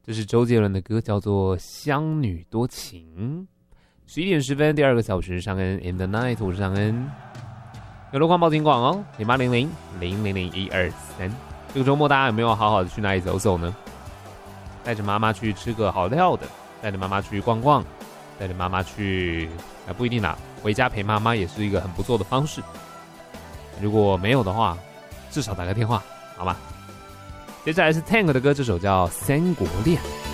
这是周杰伦的歌，叫做《乡女多情》。11点10分，第2个小时，尚恩 in the night， 我是尚恩。有路况报警广哦，0800-000-123。这个周末大家有没有好好的去哪里走走呢？带着妈妈去吃个好料的，带着妈妈去逛逛，带着妈妈去，不一定啦，回家陪妈妈也是一个很不错的方式。如果没有的话，至少打个电话，好吗？接下来是 Tank 的歌，这首叫《三国恋》。